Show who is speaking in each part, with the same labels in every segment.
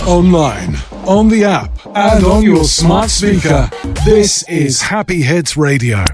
Speaker 1: online, on the app, and on your smart speaker. This is Happy Hits Radio.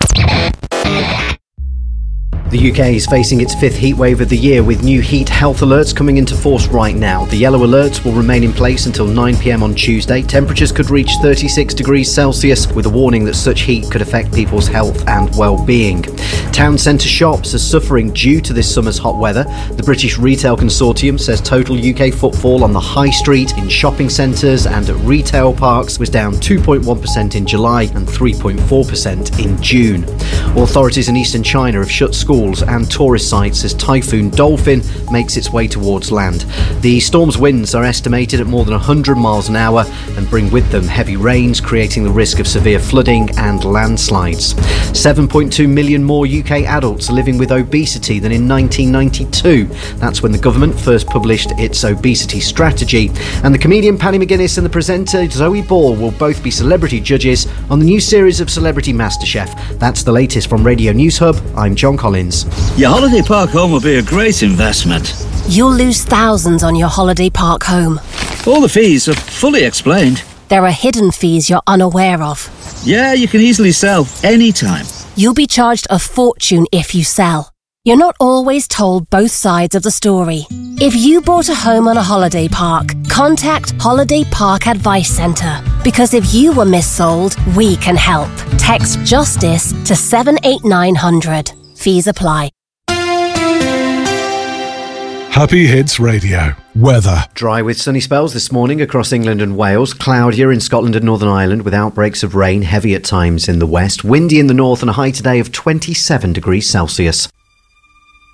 Speaker 2: The UK is facing its fifth heatwave of the year, with new heat health alerts coming into force right now. The yellow alerts will remain in place until 9 p.m. on Tuesday. Temperatures could reach 36 degrees Celsius, with a warning that such heat could affect people's health and well-being. Town centre shops are suffering due to this summer's hot weather. The British Retail Consortium says total UK footfall on the high street, in shopping centres and at retail parks was down 2.1% in July and 3.4% in June. Authorities in eastern China have shut schools and tourist sites as Typhoon Dolphin makes its way towards land. The storm's winds are estimated at more than 100 miles an hour and bring with them heavy rains, creating the risk of severe flooding and landslides. 7.2 million more UK adults are living with obesity than in 1992. That's when the government first published its obesity strategy. And the comedian Paddy McGuinness and the presenter Zoe Ball will both be celebrity judges on the new series of Celebrity MasterChef. That's the latest from Radio News Hub. I'm John Collins.
Speaker 3: Your holiday park home will be a great investment.
Speaker 4: You'll lose thousands on your holiday park home.
Speaker 3: All the fees are fully explained.
Speaker 4: There are hidden fees you're unaware of.
Speaker 3: Yeah, you can easily sell anytime.
Speaker 4: You'll be charged a fortune if you sell. You're not always told both sides of the story. If you bought a home on a holiday park, contact Holiday Park Advice Centre. Because if you were missold, we can help. Text JUSTICE to 78900. Fees apply.
Speaker 1: Happy Hits Radio. Weather.
Speaker 2: Dry with sunny spells this morning across England and Wales. Cloudier in Scotland and Northern Ireland with outbreaks of rain, heavy at times in the west. Windy in the north and a high today of 27 degrees Celsius.